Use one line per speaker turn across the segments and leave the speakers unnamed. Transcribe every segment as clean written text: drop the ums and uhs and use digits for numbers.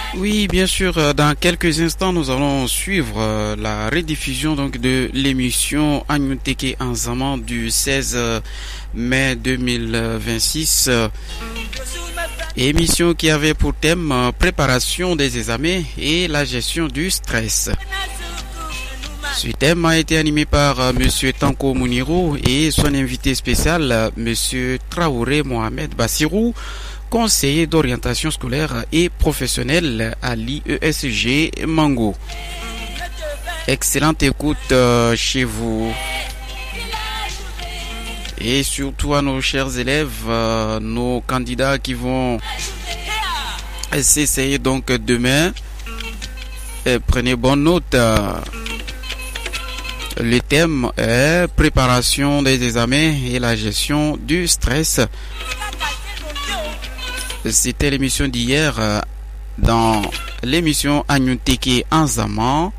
Oui, bien sûr, dans quelques instants, nous allons suivre la rediffusion donc de l'émission Agnouteke Anzama du 16 mai 2026. Émission qui avait pour thème préparation des examens et la gestion du stress. Ce thème a été animé par Monsieur Tanko Mounirou et son invité spécial, Monsieur Traoré Mohamed Bassirou, conseiller d'orientation scolaire et professionnel à l'IESG Mango. Excellente écoute chez vous. Et surtout à nos chers élèves, nos candidats qui vont s'essayer donc demain. Prenez bonne note. Le thème est préparation des examens et la gestion du stress. C'était l'émission d'hier dans l'émission Agnouteke Anzama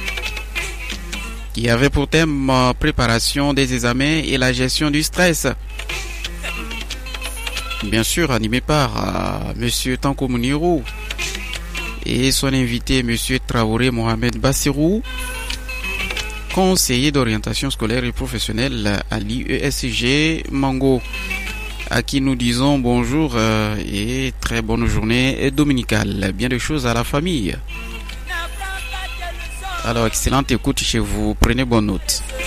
qui avait pour thème préparation des examens et la gestion du stress. Bien sûr animé par Monsieur Tanko Mounirou et son invité Monsieur Traoré Mohamed Bassirou, conseiller d'orientation scolaire et professionnelle à l'IESG Mango, à qui nous disons bonjour et très bonne journée dominicale. Bien de choses à la famille. Alors, excellente écoute chez vous. Prenez bonne note.